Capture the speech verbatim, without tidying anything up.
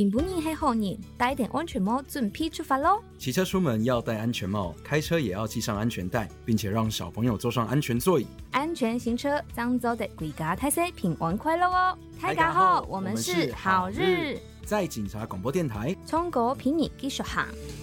平不日系好日，戴定安全帽，准备出发喽！ 骑车出门要戴安全帽，开车也要系上安全带，并且让小朋友坐上安全座椅。 安全行车，漳州的归家大家平安快乐哦！大家好，我们是好日， 在警察广播电台， 中国平日继续行。